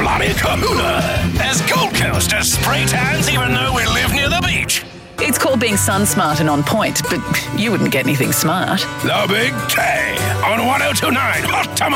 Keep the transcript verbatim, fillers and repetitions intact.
Bloody kahuna! As Gold Coasters spray tans even though we live near the beach. It's called being sun smart and on point, but you wouldn't get anything smart. The Big K on one oh two point nine Hot Tomato.